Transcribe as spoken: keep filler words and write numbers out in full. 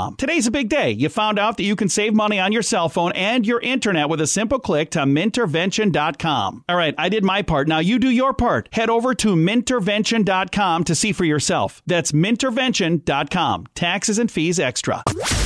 com. Today's a big day. You found out that you can save money on your cell phone and your internet with a simple click to mintervention dot com. All right, I did my part. Now you do your part. Head over to mintervention dot com to see for yourself. That's mintervention dot com. Taxes and fees extra.